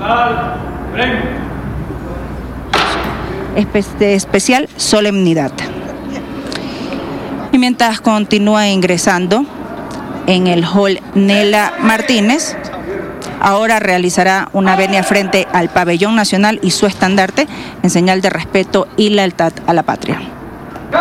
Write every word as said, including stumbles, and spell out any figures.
de especial solemnidad. Y mientras continúa ingresando en el hall Nela Martínez, ahora realizará una venia frente al pabellón nacional y su estandarte en señal de respeto y lealtad a la patria.